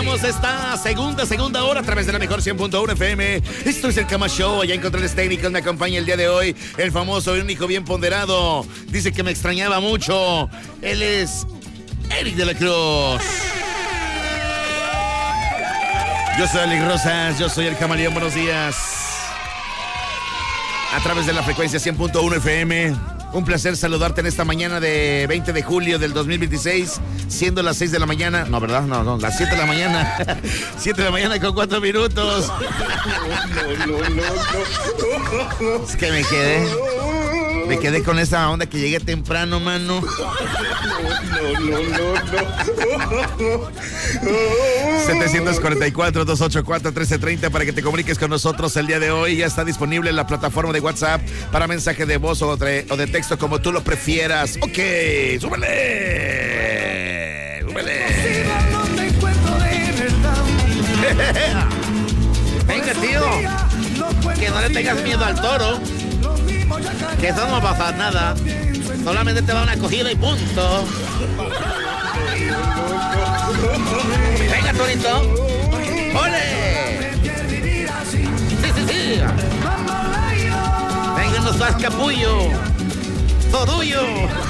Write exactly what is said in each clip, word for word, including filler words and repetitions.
Iniciamos esta segunda, segunda hora a través de la mejor cien punto uno F M. Esto es el Cama Show. Allá en controles técnicos me acompaña el día de hoy el famoso y único bien ponderado. Dice que me extrañaba mucho. Él es Eric de la Cruz. Yo soy Alex Rosas, yo soy el Camaleón. Buenos días. A través de la frecuencia cien punto uno F M. Un placer saludarte en esta mañana de veinte de julio del dos mil veintiséis, siendo las seis de la mañana. No, ¿verdad? No, no, las siete de la mañana. siete de la mañana con cuatro minutos. No, no, no, no. Es que me quedé. Me quedé con esa onda que llegué temprano, mano. No, no, no, no. setecientos cuarenta y cuatro, doscientos ochenta y cuatro, trece treinta para que te comuniques con nosotros el día de hoy. Ya está disponible en la plataforma de WhatsApp para mensaje de voz o de, o de texto, como tú lo prefieras. Ok, súbele. Súbele. Venga, tío. Que no le tengas miedo al toro. Que eso no va a pasar nada. Solamente te da una acogida y punto. Venga, torito. ¡Ole! Sí, sí, sí. Venga, no seas capullo. Torullo.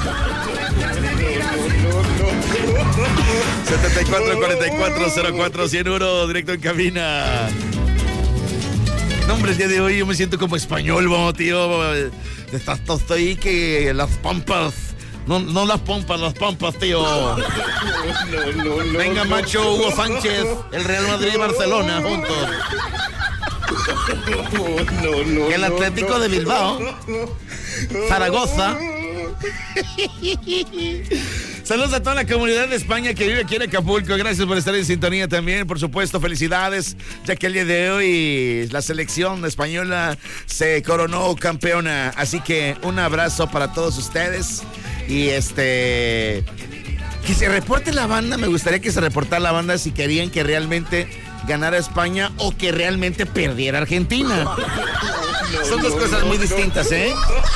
setenta y cuatro, cuarenta y cuatro, cero cuatro, cien uno, directo en cabina. No, hombre, el día de hoy yo me siento como español, vamos, tío. Estás todo ahí que las pampas. No, no las pompas, las pampas, tío. No, no, no, venga, no, macho, no, Hugo no, Sánchez, el Real Madrid y Barcelona juntos. No, no, El Atlético no, de Bilbao, Zaragoza. Saludos a toda la comunidad de España que vive aquí en Acapulco. Gracias por estar en sintonía también. Por supuesto, felicidades, ya que el día de hoy la selección española se coronó campeona. Así que un abrazo para todos ustedes. Y este... que se reporte la banda. Me gustaría que se reportara la banda si querían que realmente ganara España o que realmente perdiera Argentina. no, Son dos no, cosas no, muy no, distintas, ¿eh?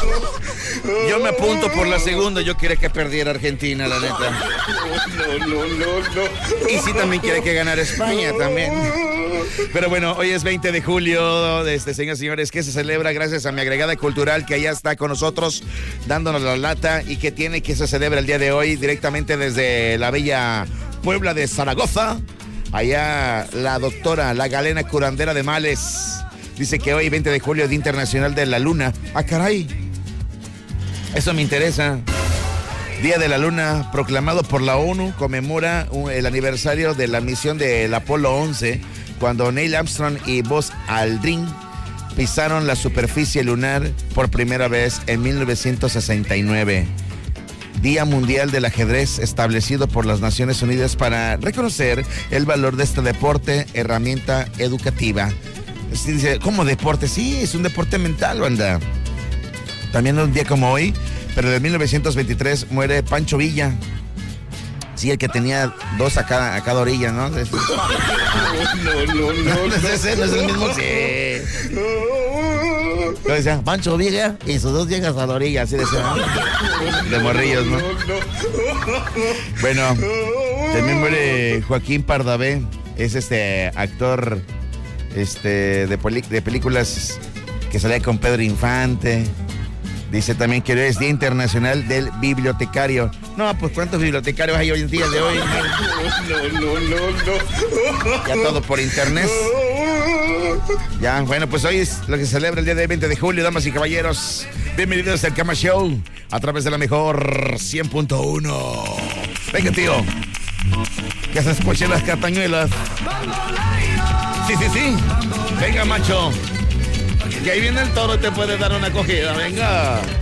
Yo me apunto por la segunda. Yo quería que perdiera Argentina, la neta. No, no, no, no. Y sí, también quiere que ganara España, también. Pero bueno, hoy es veinte de julio, de este, señores y señores, que se celebra gracias a mi agregada cultural que allá está con nosotros, dándonos la lata y que tiene que se celebra el día de hoy directamente desde la bella Puebla de Zaragoza. Allá la doctora, la galena curandera de males, dice que hoy, veinte de julio, Día Internacional de la Luna. ¡Ah, caray! Eso me interesa. Día de la Luna, proclamado por la ONU, conmemora el aniversario de la misión del Apolo once, cuando Neil Armstrong y Buzz Aldrin pisaron la superficie lunar por primera vez en mil novecientos sesenta y nueve. Día Mundial del Ajedrez, establecido por las Naciones Unidas para reconocer el valor de este deporte, herramienta educativa. Dice, ¿cómo deporte? Sí, es un deporte mental, banda. También un día como hoy, pero de mil novecientos veintitrés, muere Pancho Villa. Sí, el que tenía dos a cada, a cada orilla, ¿no? No, no, no. ¿No es ese? ¿No es el mismo? Sí. Yo decía, Pancho Villa y sus dos viejas a la orilla, así decía. De morrillos, ¿no? Bueno, también muere Joaquín Pardavé. Es este actor este, de, peli- de películas que salía con Pedro Infante. Dice también que hoy es Día Internacional del Bibliotecario. No, pues ¿cuántos bibliotecarios hay hoy en día de hoy? No, no, no, no. Ya todo por internet. Ya, bueno, pues hoy es lo que se celebra el día de veinte de julio, damas y caballeros. Bienvenidos al Cama Show a través de la mejor cien punto uno. Venga, tío. Que se escuchen las castañuelas. Sí, sí, sí. Venga, macho. Que ahí viene el toro y te puede dar una acogida. Venga.